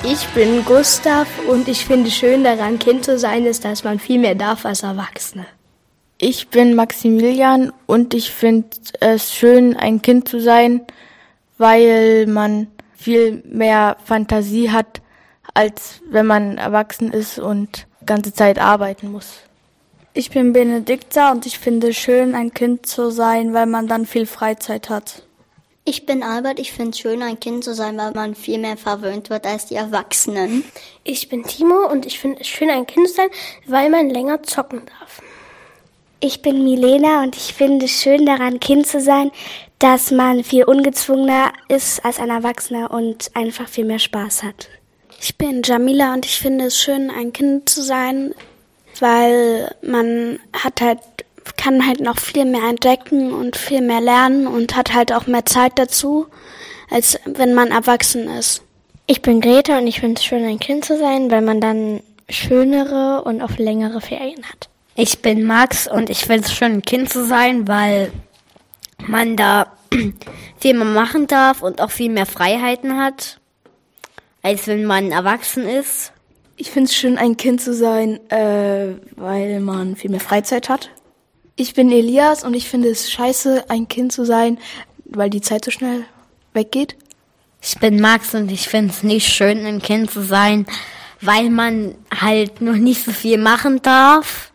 Ich bin Gustav und ich finde schön daran, Kind zu sein, ist, dass man viel mehr darf als Erwachsene. Ich bin Maximilian und ich finde es schön, ein Kind zu sein, weil man viel mehr Fantasie hat, als wenn man erwachsen ist und die ganze Zeit arbeiten muss. Ich bin Benedikta und ich finde es schön, ein Kind zu sein, weil man dann viel Freizeit hat. Ich bin Albert, ich finde es schön, ein Kind zu sein, weil man viel mehr verwöhnt wird als die Erwachsenen. Ich bin Timo und ich finde es schön, ein Kind zu sein, weil man länger zocken darf. Ich bin Milena und ich finde es schön daran, Kind zu sein, dass man viel ungezwungener ist als ein Erwachsener und einfach viel mehr Spaß hat. Ich bin Jamila und ich finde es schön, ein Kind zu sein, weil man kann halt noch viel mehr entdecken und viel mehr lernen und hat halt auch mehr Zeit dazu, als wenn man erwachsen ist. Ich bin Greta und ich finde es schön, ein Kind zu sein, weil man dann schönere und auch längere Ferien hat. Ich bin Max und ich finde es schön, ein Kind zu sein, weil man da viel mehr machen darf und auch viel mehr Freiheiten hat, als wenn man erwachsen ist. Ich finde es schön, ein Kind zu sein, weil man viel mehr Freizeit hat. Ich bin Elias und ich finde es scheiße, ein Kind zu sein, weil die Zeit so schnell weggeht. Ich bin Max und ich finde es nicht schön, ein Kind zu sein, weil man halt noch nicht so viel machen darf,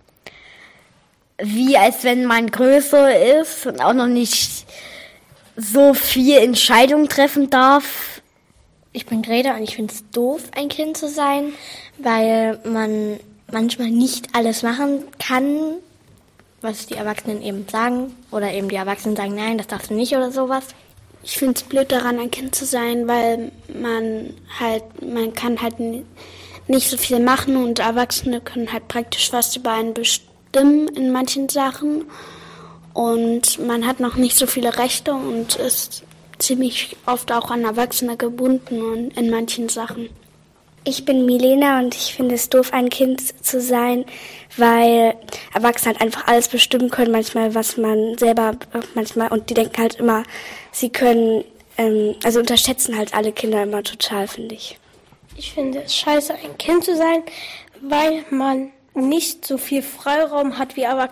wie als wenn man größer ist und auch noch nicht so viel Entscheidungen treffen darf. Ich bin Greta und ich finde es doof, ein Kind zu sein, weil man manchmal nicht alles machen kann, was die Erwachsenen eben sagen. Oder eben die Erwachsenen sagen, nein, das darfst du nicht oder sowas. Ich finde es blöd daran, ein Kind zu sein, weil man kann halt nicht so viel machen und Erwachsene können halt praktisch was über einen bestimmen in manchen Sachen. Und man hat noch nicht so viele Rechte und ist ziemlich oft auch an Erwachsene gebunden und in manchen Sachen. Ich bin Milena und ich finde es doof, ein Kind zu sein, weil Erwachsene halt einfach alles bestimmen können, manchmal, was man selber, und die denken halt immer, sie können, also unterschätzen halt alle Kinder immer total, finde ich. Ich finde es scheiße, ein Kind zu sein, weil man nicht so viel Freiraum hat wie Erwachsene.